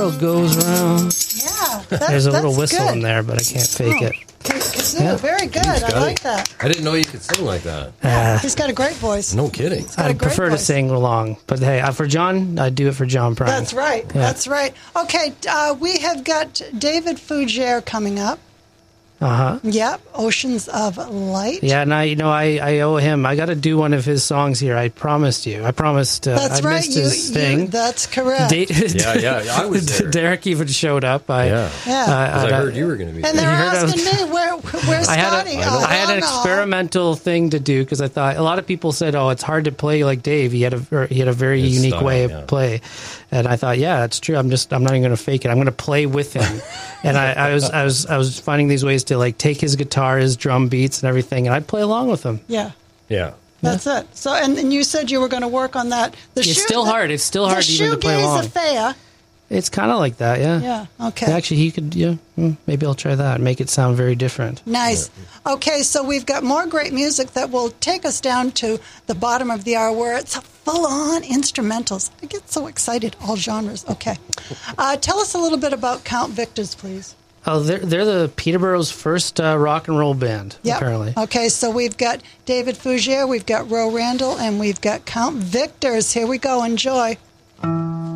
world goes round. Yeah, There's a little whistle good. in there, but I can't fake it. Kazoo, Yeah. very good. I like that. I didn't know you could sing like that. He's got a great voice. No kidding. got a I'd great prefer to voice. sing along, but hey, for John, I do it for John Prine. That's right. Yeah. That's right. Okay, we have got David Fougere coming up. Yep, Oceans of Light. Yeah, and I owe him. I got to do one of his songs here. I promised you. I promised. That's I right. missed his thing. That's correct. Yeah, I was there. Derek even showed up. Yeah. 'Cause I heard you were going to be And there. they're You heard asking me where's I Scotty? had an experimental thing to do because I thought a lot of people said, "Oh, it's hard to play like Dave. He had a very His unique style, way yeah. of play," and I thought, "Yeah, that's true. I'm not even going to fake it. I'm going to play with him." And I was finding these ways to like take his guitar, his drum beats, and everything, and I'd play along with him. Yeah. Yeah. That's it. So, and you said you were going to work on that. It's still hard. It's still hard even to play The along. shoegaze affair. It's kind of like that, yeah. Yeah. Okay. Actually, he could. Yeah, maybe I'll try that. Make it sound very different. Nice. Okay, so we've got more great music that will take us down to the bottom of the hour where it's full-on instrumentals. I get so excited, all genres. Okay. Tell us a little bit about Count Victor's, please. Oh, they're the Peterborough's first rock and roll band, apparently. Okay, so we've got David Fougere, we've got Ro Randall, and we've got Count Victor's. Here we go. Enjoy.